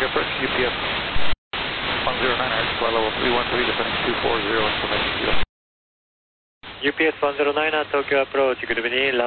Tokyo approach, UPS 109er, flight level 313, descending 240, information zero. UPS 109er, Tokyo approach, good evening.